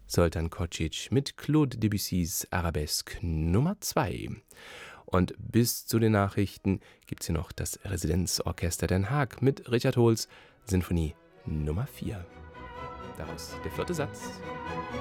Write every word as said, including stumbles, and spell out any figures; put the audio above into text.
Zoltan Kocic mit Claude Debussys Arabesque Nummer zwei. Und bis zu den Nachrichten gibt es hier noch das Residenzorchester Den Haag mit Richard Hohls Sinfonie Nummer vier. Daraus der vierte Satz.